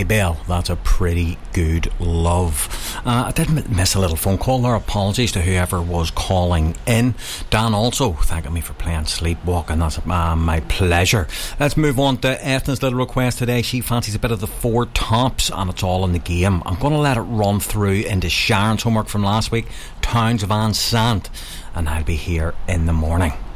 Bell. That's a pretty good love. I did miss a little phone call there. Apologies to whoever was calling in. Dan also thanking me for playing Sleepwalking. That's my pleasure. Let's move on to Ethna's little request today. She fancies a bit of the Four Tops, and it's all in the game. I'm going to let it run through into Sharon's homework from last week, Towns of Anne Sant, and I'll be here in the morning.